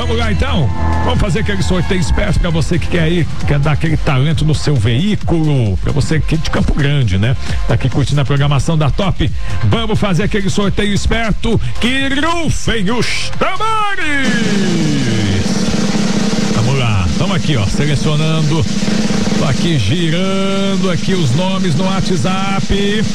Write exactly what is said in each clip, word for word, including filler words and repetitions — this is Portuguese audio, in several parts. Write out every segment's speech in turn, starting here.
Vamos lá então, vamos fazer aquele sorteio esperto pra você que quer aí, quer dar aquele talento no seu veículo, pra você que é de Campo Grande, né? Tá aqui curtindo a programação da Top. Vamos fazer aquele sorteio esperto que rufem os tambores! Vamos lá, estamos aqui, ó, selecionando, tô aqui girando aqui os nomes no WhatsApp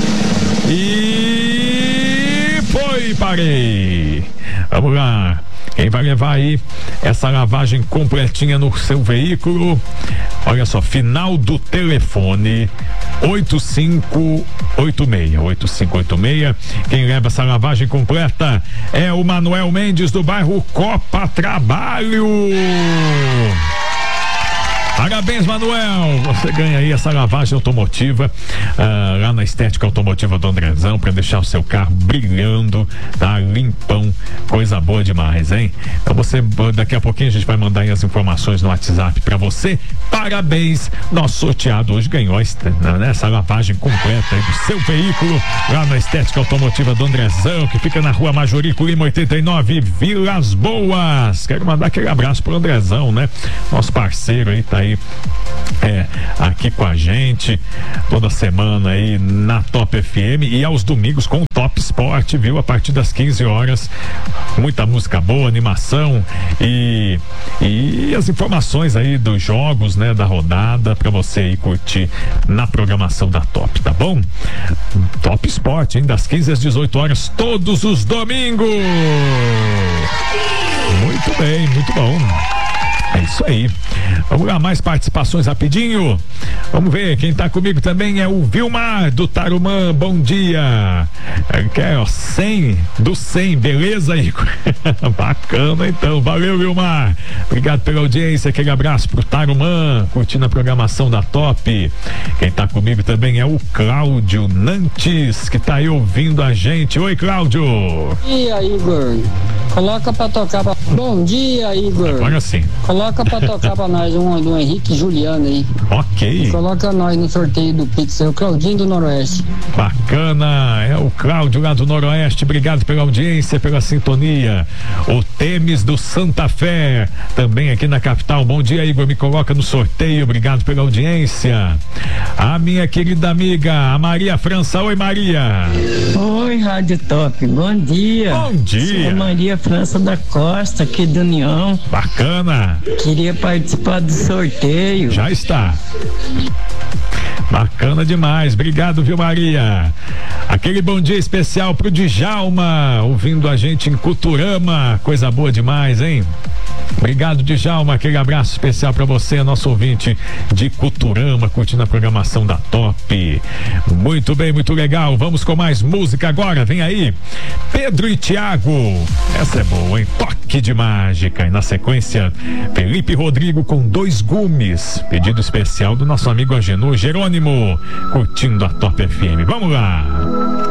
e foi, parei. Vamos lá. Quem vai levar aí essa lavagem completinha no seu veículo? Olha só, final do telefone oito cinco oito seis, oito cinco oito seis. Quem leva essa lavagem completa é o Manuel Mendes do bairro Copa Trabalho. Parabéns, Manuel! Você ganha aí essa lavagem automotiva ah, lá na Estética Automotiva do Andrezão, para deixar o seu carro brilhando, tá? Limpão, coisa boa demais, hein? Então você, daqui a pouquinho a gente vai mandar aí as informações no WhatsApp para você. Parabéns! Nosso sorteado hoje ganhou né, essa lavagem completa aí do seu veículo lá na Estética Automotiva do Andrezão, que fica na Rua Majorico Lima oitenta e nove, Vilas Boas. Quero mandar aquele abraço pro Andrezão, né? Nosso parceiro aí, tá aí é, aqui com a gente toda semana aí na Top F M e aos domingos com o Top Sport, viu? A partir das quinze horas, muita música boa, animação e, e as informações aí dos jogos, né? Da rodada pra você aí curtir na programação da Top, tá bom? Top Sport, hein? Das quinze às dezoito horas, todos os domingos. Muito bem, muito bom. É isso aí. Vamos lá, mais participações rapidinho. Vamos ver, quem tá comigo também é o Vilmar do Tarumã. Bom dia. Quer, ó, cem do cem, beleza, Igor? Bacana, então. Valeu, Vilmar. Obrigado pela audiência. Aquele abraço pro Tarumã, curtindo a programação da Top. Quem tá comigo também é o Cláudio Nantes, que tá aí ouvindo a gente. Oi, Cláudio. Bom dia, Igor. Coloca pra tocar pra... Bom dia, Igor. Agora sim. Coloca pra tocar pra nós um do Henrique Juliano aí. Ok. E coloca nós no sorteio do Pix, é o Claudinho do Noroeste. Bacana, é o Cláudio lá do Noroeste. Obrigado pela audiência, pela sintonia. O Temes do Santa Fé, também aqui na capital. Bom dia, Igor, me coloca no sorteio. Obrigado pela audiência. A minha querida amiga, a Maria França. Oi, Maria. Oi, Rádio Top, bom dia. Bom dia. Sou Maria França da Costa, aqui do União. Bacana. Queria participar do sorteio. Já está. Bacana demais, obrigado, viu, Maria? Aquele bom dia especial pro Djalma, ouvindo a gente em Cuturama, coisa boa demais, hein? Obrigado, Djalma, aquele abraço especial pra você, nosso ouvinte de Cuturama, curtindo a programação da Top. Muito bem, muito legal, vamos com mais música agora, vem aí, Pedro e Thiago, essa é boa, hein? Toque de mágica, e na sequência, Felipe Rodrigo com Dois Gumes, pedido especial do nosso amigo Agenor Jerônimo, curtindo a Top F M, vamos lá!